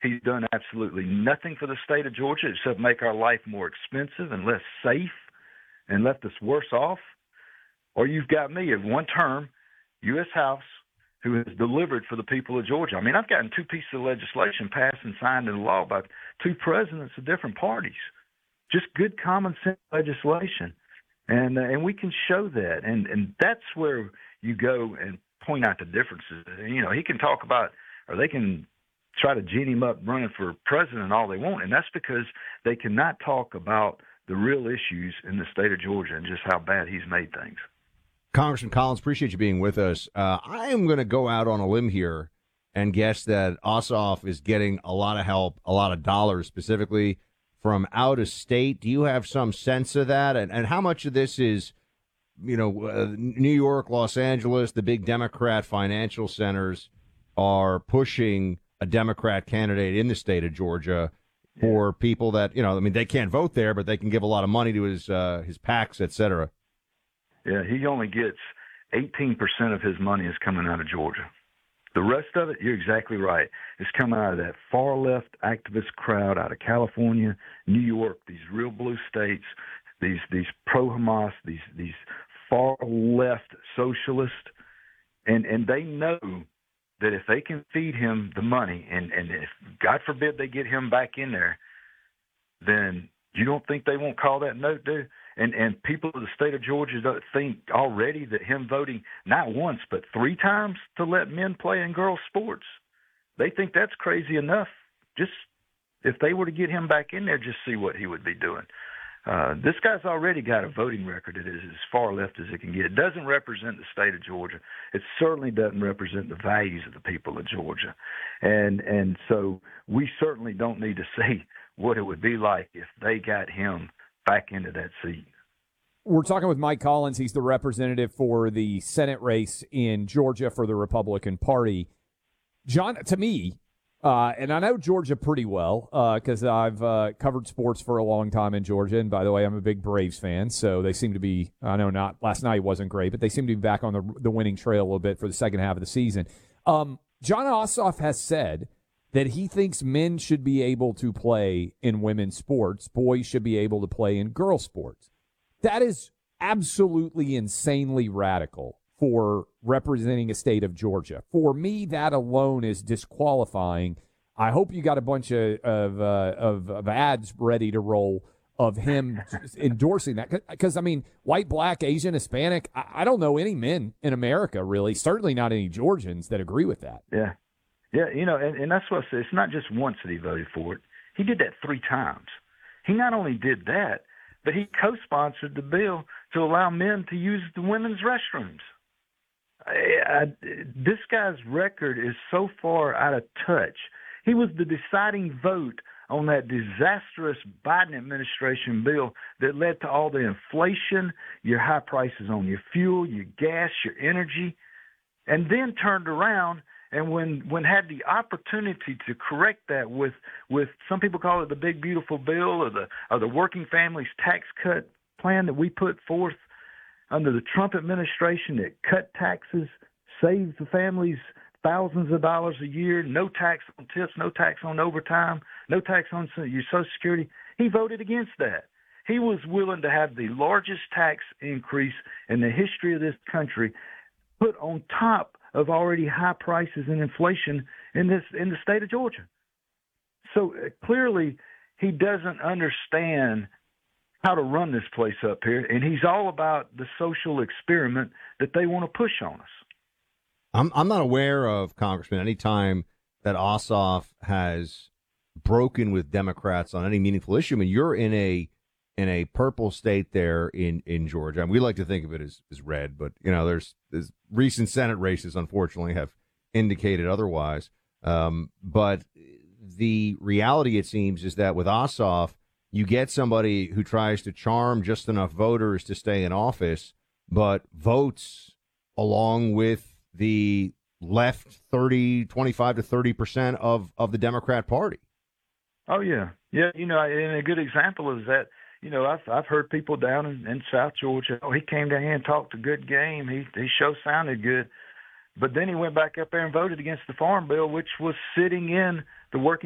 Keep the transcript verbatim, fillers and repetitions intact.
He's done absolutely nothing for the state of Georgia except make our life more expensive and less safe and left us worse off. Or you've got me at one term, U S House, who has delivered for the people of Georgia. I mean, I've gotten two pieces of legislation passed and signed into law by two presidents of different parties. Just good common sense legislation. And uh, and we can show that. And, and that's where you go and point out the differences. You know, he can talk about, or they can try to gin him up running for president all they want, and that's because they cannot talk about the real issues in the state of Georgia and just how bad he's made things. Congressman Collins, appreciate you being with us. Uh, I am going to go out on a limb here and guess that Ossoff is getting a lot of help, a lot of dollars specifically from out of state. Do you have some sense of that? And, and how much of this is, you know, uh, New York, Los Angeles, the big Democrat financial centers are pushing a Democrat candidate in the state of Georgia for people that, you know, I mean, they can't vote there, but they can give a lot of money to his uh, his PACs, et cetera. Yeah, he only gets eighteen percent of his money is coming out of Georgia. The rest of it, you're exactly right, is coming out of that far-left activist crowd out of California, New York, these real blue states, these these pro-Hamas, these these far-left socialists, and, and they know that if they can feed him the money, and, and if, God forbid, they get him back in there, then you don't think they won't call that note, do? And and people of the state of Georgia don't think already that him voting not once but three times to let men play in girls' sports, they think that's crazy enough. Just if they were to get him back in there, just see what he would be doing. Uh, this guy's already got a voting record that is as far left as it can get. It doesn't represent the state of Georgia. It certainly doesn't represent the values of the people of Georgia. And and so we certainly don't need to see what it would be like if they got him back into that seat. We're talking with Mike Collins. He's the representative for the Senate race in Georgia for the Republican Party. John, to me, Uh, and I know Georgia pretty well because uh, I've uh, covered sports for a long time in Georgia. And by the way, I'm a big Braves fan, so they seem to be, I know not last night wasn't great, but they seem to be back on the, the winning trail a little bit for the second half of the season. Um, John Ossoff has said that he thinks men should be able to play in women's sports, boys should be able to play in girls' sports. That is absolutely insanely radical for representing a state of Georgia. For me, that alone is disqualifying. I hope you got a bunch of of, uh, of, of ads ready to roll of him endorsing that. Because, I mean, white, black, Asian, Hispanic, I, I don't know any men in America, really, certainly not any Georgians that agree with that. Yeah. Yeah, you know, and, and that's what I said. It's not just once that he voted for it. He did that three times. He not only did that, but he co-sponsored the bill to allow men to use the women's restrooms. I, I, this guy's record is so far out of touch. He was the deciding vote on that disastrous Biden administration bill that led to all the inflation, your high prices on your fuel, your gas, your energy, and then turned around and when, when had the opportunity to correct that with, with some people call it the big beautiful bill or the or the working families tax cut plan that we put forth under the Trump administration that cut taxes, saved the families thousands of dollars a year, no tax on tips, no tax on overtime, no tax on your Social Security. He voted against that. He was willing to have the largest tax increase in the history of this country put on top of already high prices and inflation in this in the state of Georgia. So uh, clearly he doesn't understand how to run this place up here, and he's all about the social experiment that they want to push on us. I'm I'm not aware of, Congressman, any time that Ossoff has broken with Democrats on any meaningful issue. I mean, you're in a in a purple state there in, in Georgia. I mean, we like to think of it as, as red, but, you know, there's, there's recent Senate races, unfortunately, have indicated otherwise. Um, but the reality, it seems, is that with Ossoff, you get somebody who tries to charm just enough voters to stay in office, but votes along with the left thirty, twenty-five to thirty percent of, of the Democrat Party. Oh, yeah. Yeah, you know, and a good example is that, you know, I've I've heard people down in, in South Georgia, oh, he came down here and talked a good game. He he sure sounded good. But then he went back up there and voted against the Farm Bill, which was sitting in the working